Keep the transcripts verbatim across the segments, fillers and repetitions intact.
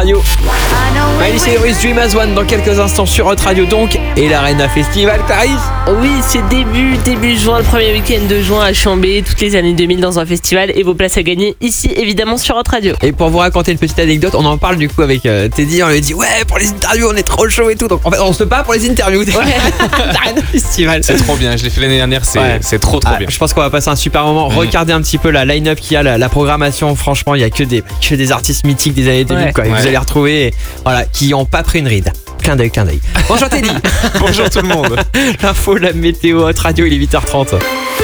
Radio. Miley Cyrus, Dream as One dans quelques instants sur Hot Radio donc. Et l'Arena Festival, Clarisse. Oui, c'est début, début juin, le premier week-end de juin à Chambé, toutes les années deux mille dans un festival et vos places à gagner ici évidemment sur Hot Radio. Et pour vous raconter une petite anecdote, on en parle du coup avec euh, Teddy, on lui dit ouais pour les interviews on est trop chaud et tout. Donc en fait on se bat pour les interviews. Ouais. L'Arena Festival. C'est trop bien, je l'ai fait l'année dernière, c'est, ouais. c'est trop trop ah, bien. Je pense qu'on va passer un super moment. Mmh. Regardez un petit peu la line-up qu'il y a, la, la programmation, franchement il y a que des, que des artistes mythiques des années deux mille ouais. quoi. Et ouais. Vous allez retrouver et, voilà, qui n'ont pas pris une ride. Clin d'œil, clin d'œil. Bonjour Teddy. Bonjour tout le monde. L'info, la météo, Hot Radio, il est huit heures trente.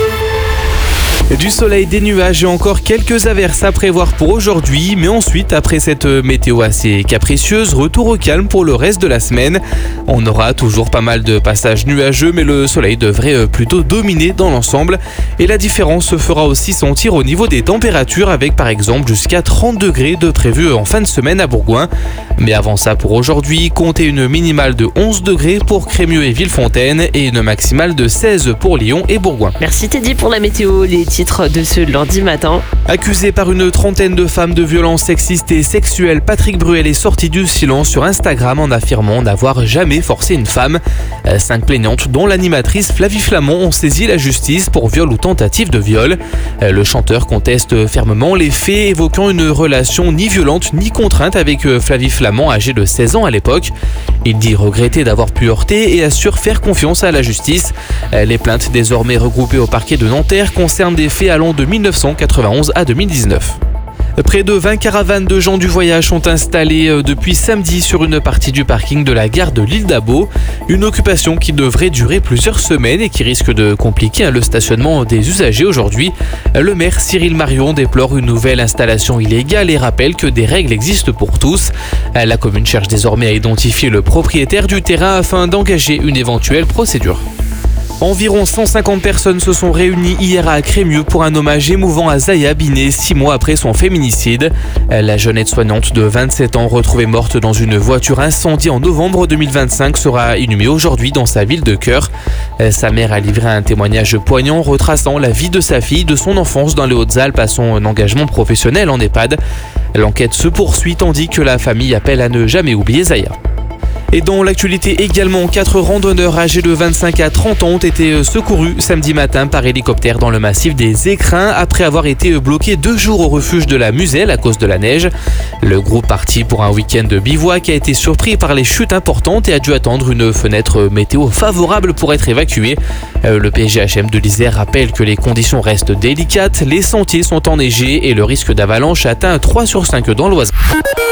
Du soleil, des nuages et encore quelques averses à prévoir pour aujourd'hui, mais ensuite, après cette météo assez capricieuse, retour au calme pour le reste de la semaine. On aura toujours pas mal de passages nuageux, mais le soleil devrait plutôt dominer dans l'ensemble. Et la différence se fera aussi sentir au niveau des températures, avec par exemple jusqu'à trente degrés de prévu en fin de semaine à Bourgoin. Mais avant ça, pour aujourd'hui, comptez une minimale de onze degrés pour Crémieux et Villefontaine et une maximale de seize pour Lyon et Bourgoin. Merci Teddy pour la météo. Les titres de ce lundi matin. Accusé par une trentaine de femmes de violences sexistes et sexuelles, Patrick Bruel est sorti du silence sur Instagram en affirmant n'avoir jamais forcé une femme. Cinq plaignantes, dont l'animatrice Flavie Flamand, ont saisi la justice pour viol ou tentative de viol. Le chanteur conteste fermement les faits, évoquant une relation ni violente ni contrainte avec Flavie Flamand, âgée de seize ans à l'époque. Il dit regretter d'avoir pu heurter et assure faire confiance à la justice. Les plaintes désormais regroupées au parquet de Nanterre concernent des faits allant de dix-neuf cent quatre-vingt-onze à deux mille dix-neuf. Près de vingt caravanes de gens du voyage sont installées depuis samedi sur une partie du parking de la gare de l'Île d'Abo. Une occupation qui devrait durer plusieurs semaines et qui risque de compliquer le stationnement des usagers aujourd'hui. Le maire Cyril Marion déplore une nouvelle installation illégale et rappelle que des règles existent pour tous. La commune cherche désormais à identifier le propriétaire du terrain afin d'engager une éventuelle procédure. Environ cent cinquante personnes se sont réunies hier à Crémieux pour un hommage émouvant à Zaya Binet, six mois après son féminicide. La jeune aide-soignante de vingt-sept ans, retrouvée morte dans une voiture incendiée en novembre deux mille vingt-cinq, sera inhumée aujourd'hui dans sa ville de cœur. Sa mère a livré un témoignage poignant retraçant la vie de sa fille, de son enfance dans les Hautes-Alpes à son engagement professionnel en EHPAD. L'enquête se poursuit tandis que la famille appelle à ne jamais oublier Zaya. Et dans l'actualité également, quatre randonneurs âgés de vingt-cinq à trente ans ont été secourus samedi matin par hélicoptère dans le massif des Écrins après avoir été bloqués deux jours au refuge de la Muselle à cause de la neige. Le groupe parti pour un week-end de bivouac a été surpris par les chutes importantes et a dû attendre une fenêtre météo favorable pour être évacué. Le P G H M de l'Isère rappelle que les conditions restent délicates, les sentiers sont enneigés et le risque d'avalanche atteint trois sur cinq dans l'Oise.